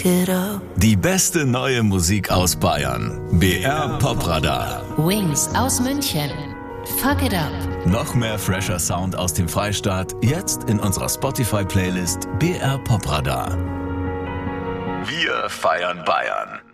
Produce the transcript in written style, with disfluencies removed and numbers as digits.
it up. Die beste neue Musik aus Bayern. BR Popradar. Wings aus München. Fuck it up. Noch mehr fresher Sound aus dem Freistaat, jetzt in unserer Spotify-Playlist BR Popradar. Wir feiern Bayern.